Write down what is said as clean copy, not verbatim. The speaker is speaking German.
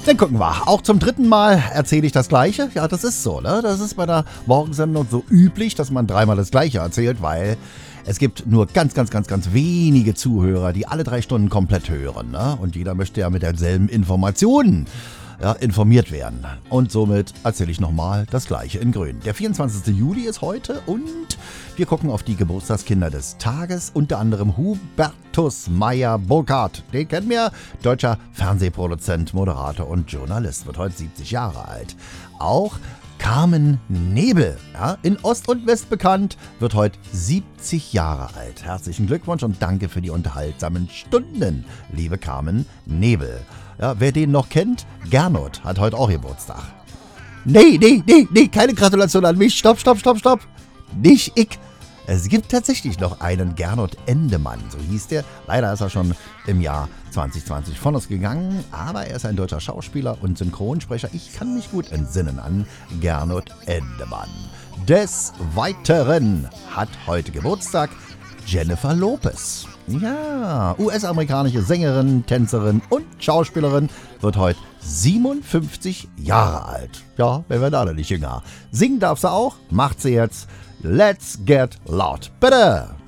Dann gucken wir. Auch zum dritten Mal erzähle ich das Gleiche. Ja, das ist so, ne? Das ist bei der Morgensendung so üblich, dass man dreimal das Gleiche erzählt, weil es gibt nur ganz wenige Zuhörer, die alle 3 Stunden komplett hören, ne? Und jeder möchte ja mit derselben Informationen informiert werden. Und somit erzähle ich nochmal das Gleiche in Grün. Der 24. Juli ist heute und wir gucken auf die Geburtstagskinder des Tages. Unter anderem Hubertus Meyer-Burkhardt. Den kennen wir. Deutscher Fernsehproduzent, Moderator und Journalist. Wird heute 70 Jahre alt. Auch Carmen Nebel, ja, in Ost und West bekannt, wird heute 70 Jahre alt. Herzlichen Glückwunsch und danke für die unterhaltsamen Stunden, liebe Carmen Nebel. Ja, wer den noch kennt, Gernot hat heute auch Geburtstag. Nee, keine Gratulation an mich. Stopp. Nicht ich. Es gibt tatsächlich noch einen Gernot Endemann, so hieß der. Leider ist er schon im Jahr 2020 von uns gegangen, aber er ist ein deutscher Schauspieler und Synchronsprecher. Ich kann mich gut entsinnen an Gernot Endemann. Des Weiteren hat heute Geburtstag Jennifer Lopez. Ja, US-amerikanische Sängerin, Tänzerin und Schauspielerin, wird heute 57 Jahre alt. Ja, wenn wir da nicht jünger. Singen darf sie auch, macht sie jetzt. Let's get loud. Bitte!